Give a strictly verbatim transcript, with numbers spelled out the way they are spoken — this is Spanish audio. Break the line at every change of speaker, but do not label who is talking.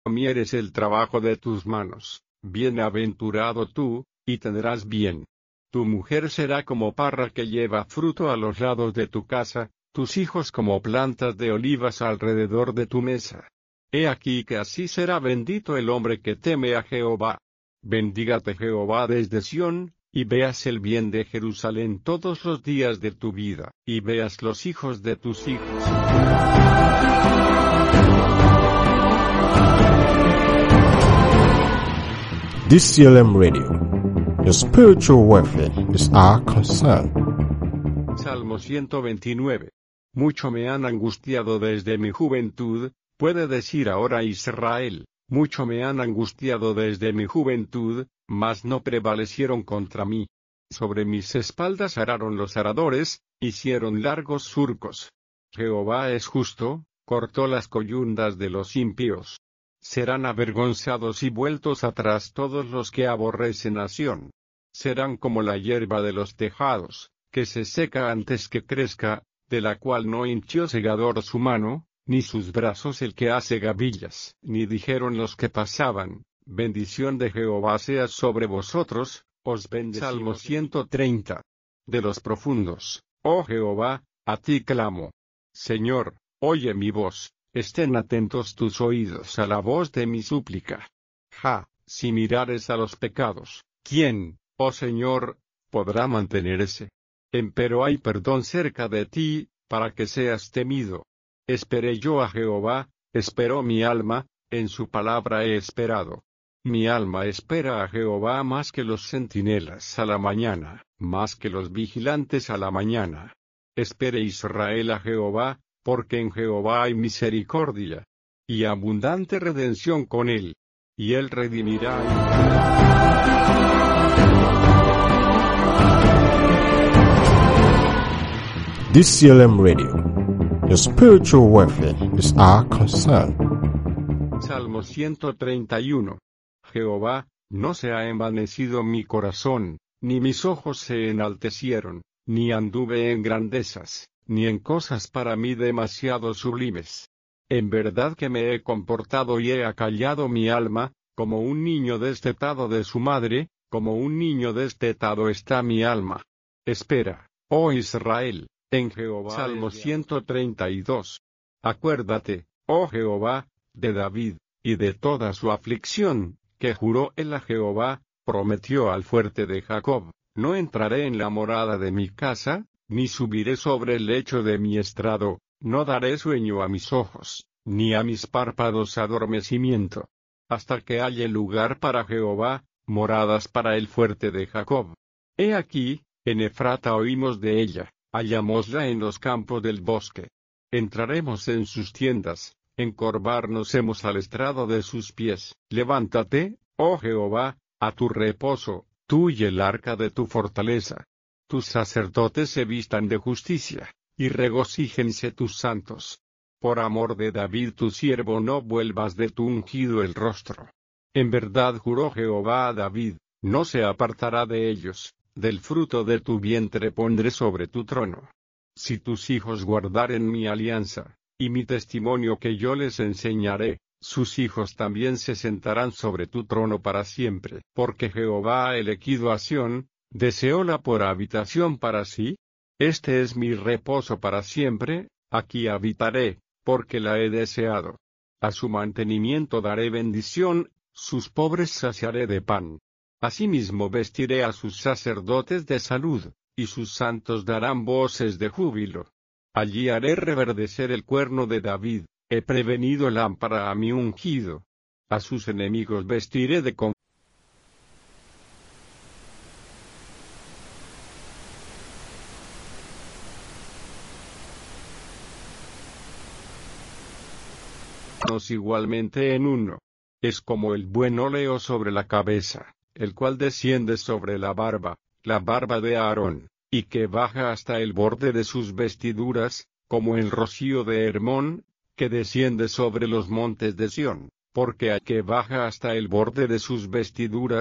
comieres el trabajo de tus manos, bienaventurado tú, y tendrás bien. Tu mujer será como parra que lleva fruto a los lados de tu casa, tus hijos como plantas de olivas alrededor de tu mesa. He aquí que así será bendito el hombre que teme a Jehová. Bendígate Jehová desde Sión, y veas el bien de Jerusalén todos los días de tu vida, y veas los hijos de tus hijos.
D C L M Radio. Your spiritual welfare is our concern.
Salmo ciento veintinueve. Mucho me han angustiado desde mi juventud, puede decir ahora Israel, mucho me han angustiado desde mi juventud, mas no prevalecieron contra mí. Sobre mis espaldas araron los aradores, hicieron largos surcos. Jehová es justo, cortó las coyundas de los impíos. Serán avergonzados y vueltos atrás todos los que aborrecen a Sión. Serán como la hierba de los tejados, que se seca antes que crezca, de la cual no hinchió segador su mano, ni sus brazos el que hace gavillas, ni dijeron los que pasaban, bendición de Jehová sea sobre vosotros, os bendecimos. Salmo ciento treinta. De los profundos, oh Jehová, a ti clamo. Señor, oye mi voz, estén atentos tus oídos a la voz de mi súplica. Ja, si mirares a los pecados, ¿quién, oh Señor, podrá mantenerse? Empero hay perdón cerca de ti, para que seas temido. Esperé yo a Jehová, esperó mi alma, en su palabra he esperado. Mi alma espera a Jehová más que los centinelas a la mañana, más que los vigilantes a la mañana. Espere Israel a Jehová, porque en Jehová hay misericordia, y abundante redención con él, y él redimirá.
D C L M Radio. Your spiritual welfare is our concern.
Salmo ciento treinta y uno. Jehová, no se ha envanecido mi corazón, ni mis ojos se enaltecieron, ni anduve en grandezas, ni en cosas para mí demasiado sublimes. En verdad que me he comportado y he acallado mi alma, como un niño destetado de su madre, como un niño destetado está mi alma. Espera, oh Israel, en Jehová. Salmo ciento treinta y dos. Acuérdate, oh Jehová, de David, y de toda su aflicción, que juró él a Jehová, prometió al fuerte de Jacob, no entraré en la morada de mi casa, ni subiré sobre el lecho de mi estrado, no daré sueño a mis ojos, ni a mis párpados adormecimiento, hasta que haya lugar para Jehová, moradas para el fuerte de Jacob. He aquí, en Efrata oímos de ella, hallámosla en los campos del bosque. Entraremos en sus tiendas, encorvarnos hemos al estrado de sus pies. Levántate, oh Jehová, a tu reposo, tú y el arca de tu fortaleza. Tus sacerdotes se vistan de justicia, y regocíjense tus santos. Por amor de David tu siervo no vuelvas de tu ungido el rostro. En verdad juró Jehová a David, no se apartará de ellos, del fruto de tu vientre pondré sobre tu trono. Si tus hijos guardaren mi alianza, y mi testimonio que yo les enseñaré, sus hijos también se sentarán sobre tu trono para siempre. Porque Jehová ha elegido a Sión, deseóla por habitación para sí. Este es mi reposo para siempre, aquí habitaré, porque la he deseado. A su mantenimiento daré bendición, sus pobres saciaré de pan. Asimismo vestiré a sus sacerdotes de salud, y sus santos darán voces de júbilo. Allí haré reverdecer el cuerno de David, he prevenido lámpara a mi ungido. A sus enemigos vestiré de con igualmente en uno. Es como el buen óleo sobre la cabeza, el cual desciende sobre la barba, la barba de Aarón, y que baja hasta el borde de sus vestiduras, como el rocío de Hermón, que desciende sobre los montes de Sión, porque a que baja hasta el borde de sus vestiduras,